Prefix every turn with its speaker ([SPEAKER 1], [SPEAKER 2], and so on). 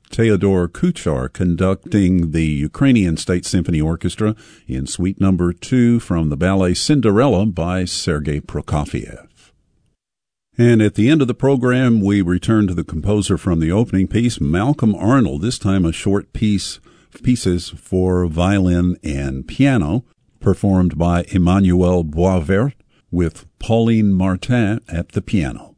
[SPEAKER 1] Theodore Kuchar conducting the Ukrainian State Symphony Orchestra in Suite No. 2 from the ballet Cinderella by Sergei Prokofiev. And at the end of the program, we return to the composer from the opening piece, Malcolm Arnold, this time a short pieces for violin and piano, performed by Emmanuel Boisvert with Pauline Martin at the piano.